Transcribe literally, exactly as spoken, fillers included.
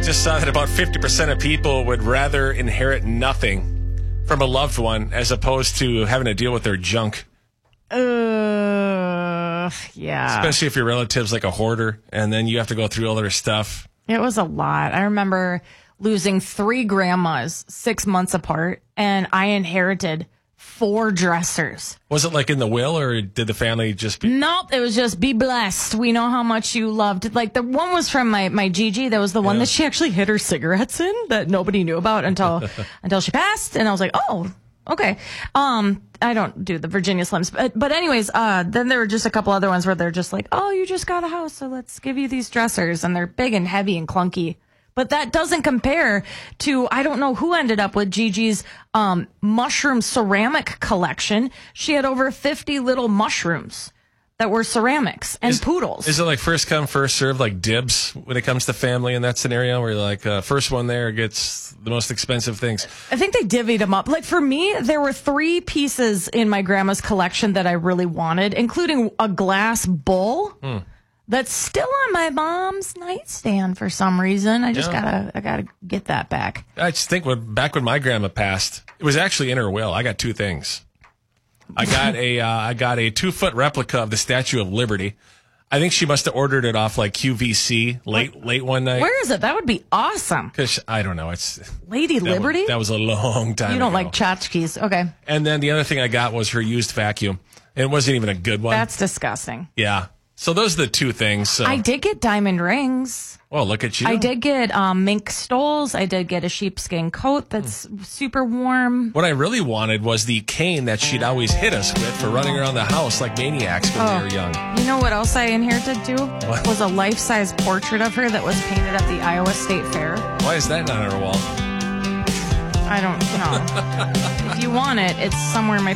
Just saw that about fifty percent of people would rather inherit nothing from a loved one as opposed to having to deal with their junk. Uh, yeah. Especially if your relative's like a hoarder and then you have to go through all their stuff. It was a lot. I remember losing three grandmas six months apart, and I inherited four dressers. Was it like in the will, or did the family just be... Nope, it was just be blessed. We know how much you loved. Like the one was from my, my Gigi. That was the one Yeah. that she actually hid her cigarettes in that nobody knew about until until she passed. And I was like, oh, okay. Um, I don't do the Virginia Slims. But, but anyways, uh, then there were just a couple other ones where they're just like, oh, you just got a house, so let's give you these dressers. And they're big and heavy and clunky. But that doesn't compare to, I don't know who ended up with Gigi's um, mushroom ceramic collection. She had over fifty little mushrooms that were ceramics and is, poodles. Is it like first come, first serve, like dibs when it comes to family in that scenario where you're like, uh, first one there gets the most expensive things? I think they divvied them up. Like for me, there were three pieces in my grandma's collection that I really wanted, including a glass bowl. Hmm. That's still on my mom's nightstand for some reason. I just yeah. gotta, I gotta get that back. I just think when back when my grandma passed, it was actually in her will. I got two things. I got a, uh, I got a two foot replica of the Statue of Liberty. I think she must have ordered it off like Q V C late, what? late one night. Where is it? That would be awesome. Because I don't know, it's Lady that Liberty. Was, that was a long time. You don't ago. like tchotchkes, okay? And then the other thing I got was her used vacuum. And it wasn't even a good one. That's disgusting. Yeah. So those are the two things. So. I did get diamond rings. Well, look at you. I did get um, mink stoles. I did get a sheepskin coat that's mm. super warm. What I really wanted was the cane that she'd always hit us with for running around the house like maniacs when oh. we were young. You know what else I inherited too? What? Was a life-size portrait of her that was painted at the Iowa State Fair. Why is that not on her wall? I don't know. If you want it, it's somewhere in my